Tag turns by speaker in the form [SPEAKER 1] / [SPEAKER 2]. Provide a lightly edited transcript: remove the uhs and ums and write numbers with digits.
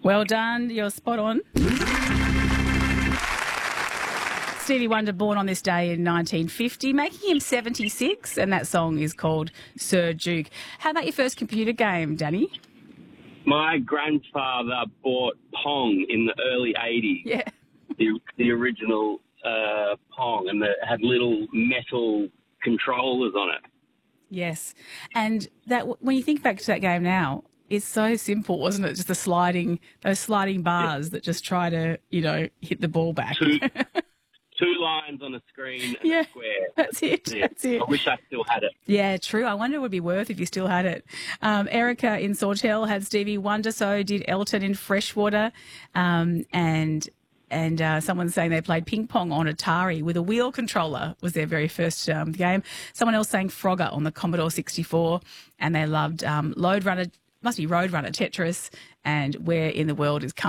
[SPEAKER 1] Well done. You're spot on. Stevie Wonder, born on this day in 1950, making him 76, and that song is called Sir Duke. How about your first computer game, Danny?
[SPEAKER 2] My grandfather bought Pong in the early 80s.
[SPEAKER 1] Yeah.
[SPEAKER 2] The original Pong, and it had little metal controllers on it.
[SPEAKER 1] Yes. And that when you think back to that game now, it's so simple, wasn't it? Just those sliding bars that just try to, hit the ball back.
[SPEAKER 2] Two lines on a screen and a square.
[SPEAKER 1] That's it.
[SPEAKER 2] I wish I still had it.
[SPEAKER 1] Yeah, true. I wonder what it would be worth if you still had it. Erica in Sawtell had Stevie Wonder, so did Elton in Freshwater. And someone's saying they played ping pong on Atari with a wheel controller was their very first game. Someone else saying Frogger on the Commodore 64, and they loved Roadrunner Tetris, and Where in the World is